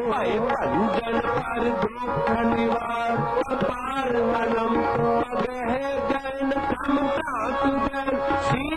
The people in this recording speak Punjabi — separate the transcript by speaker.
Speaker 1: भाई भंजन पर दुख निवार अपार मनम पगह गैन समता तुगन